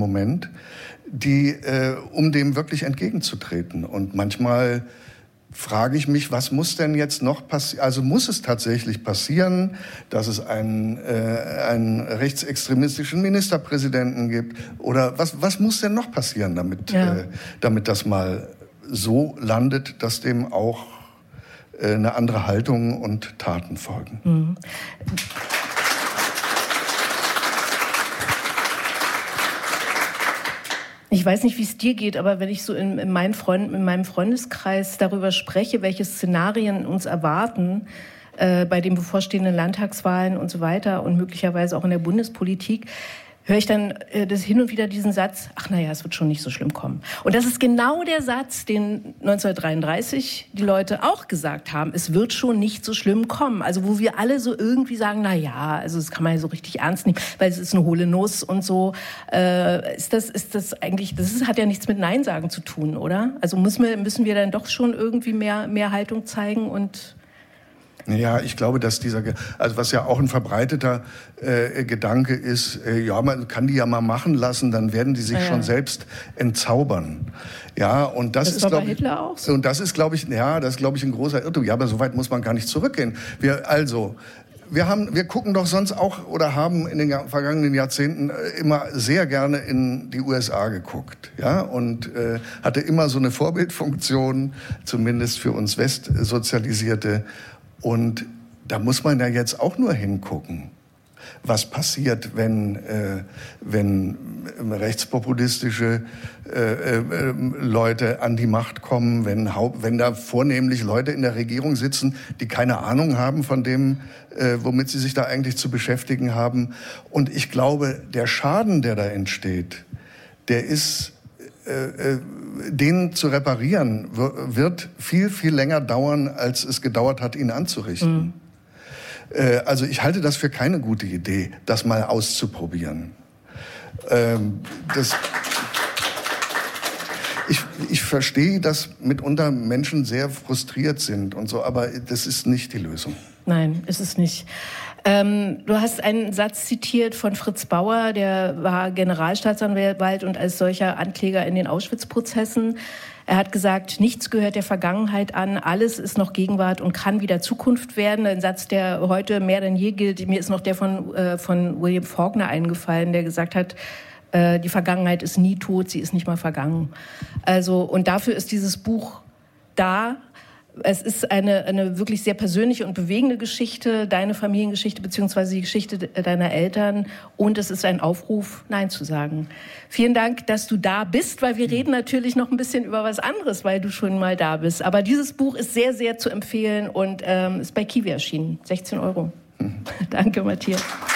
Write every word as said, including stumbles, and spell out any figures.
Moment, die, äh, um dem wirklich entgegenzutreten. Und manchmal frage ich mich, was muss denn jetzt noch passieren? Also muss es tatsächlich passieren, dass es einen, äh, einen rechtsextremistischen Ministerpräsidenten gibt? Oder was, was muss denn noch passieren, damit, ja. äh, damit das mal so landet, dass dem auch äh, eine andere Haltung und Taten folgen? Mhm. Ich weiß nicht, wie es dir geht, aber wenn ich so in, in, meinen Freund, in meinem Freundeskreis darüber spreche, welche Szenarien uns erwarten äh, bei den bevorstehenden Landtagswahlen und so weiter und möglicherweise auch in der Bundespolitik, höre ich dann äh, das hin und wieder diesen Satz, ach naja, es wird schon nicht so schlimm kommen. Und das ist genau der Satz, den neunzehnhundertdreiunddreißig die Leute auch gesagt haben, es wird schon nicht so schlimm kommen. Also wo wir alle so irgendwie sagen, na ja, also das kann man ja so richtig ernst nehmen, weil es ist eine hohle Nuss und so. Äh, ist das, ist das eigentlich, das ist, hat ja nichts mit Nein sagen zu tun, oder? Also müssen wir, müssen wir dann doch schon irgendwie mehr, mehr Haltung zeigen und... Ja, ich glaube, dass dieser, also was ja auch ein verbreiteter äh, Gedanke ist, äh, ja, man kann die ja mal machen lassen, dann werden die sich ja, ja. schon selbst entzaubern. Ja, und das, das ist, glaube ich, Hitler auch so. Und das ist, glaube ich, ja, das ist, glaube ich, ein großer Irrtum. Ja, aber so weit muss man gar nicht zurückgehen. Wir, also, wir haben, wir gucken doch sonst auch oder haben in den vergangenen Jahrzehnten immer sehr gerne in die U S A geguckt, ja, und äh, hatte immer so eine Vorbildfunktion, zumindest für uns Westsozialisierte. Und da muss man ja jetzt auch nur hingucken, was passiert, wenn, äh, wenn rechtspopulistische äh, äh, Leute an die Macht kommen, wenn, Haupt, wenn da vornehmlich Leute in der Regierung sitzen, die keine Ahnung haben von dem, äh, womit sie sich da eigentlich zu beschäftigen haben. Und ich glaube, der Schaden, der da entsteht, der ist... Äh, den zu reparieren, wird viel, viel länger dauern, als es gedauert hat, ihn anzurichten. Mhm. Äh, also ich halte das für keine gute Idee, das mal auszuprobieren. Ähm, das, ich, ich verstehe, dass mitunter Menschen sehr frustriert sind und so, aber das ist nicht die Lösung. Nein, ist es nicht. Ähm, du hast einen Satz zitiert von Fritz Bauer, der war Generalstaatsanwalt und als solcher Ankläger in den Auschwitz-Prozessen. Er hat gesagt, nichts gehört der Vergangenheit an, alles ist noch Gegenwart und kann wieder Zukunft werden. Ein Satz, der heute mehr denn je gilt. Mir ist noch der von, äh, von William Faulkner eingefallen, der gesagt hat, äh, die Vergangenheit ist nie tot, sie ist nicht mal vergangen. Also, und dafür ist dieses Buch da. Es ist eine, eine wirklich sehr persönliche und bewegende Geschichte, deine Familiengeschichte beziehungsweise die Geschichte deiner Eltern. Und es ist ein Aufruf, Nein zu sagen. Vielen Dank, dass du da bist, weil wir reden natürlich noch ein bisschen über was anderes, weil du schon mal da bist. Aber dieses Buch ist sehr, sehr zu empfehlen und ähm, ist bei Kiwi erschienen. sechzehn Euro. Mhm. Danke, Matthias.